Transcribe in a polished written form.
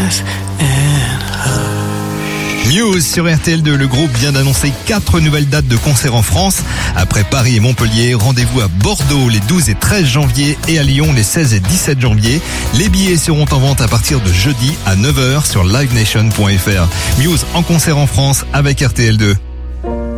Muse sur RTL2, le groupe vient d'annoncer 4 nouvelles dates de concerts en France. Après Paris et Montpellier, rendez-vous à Bordeaux les 12 et 13 janvier et à Lyon les 16 et 17 janvier. Les billets seront en vente à partir de jeudi à 9h sur livenation.fr. Muse en concert en France avec RTL2.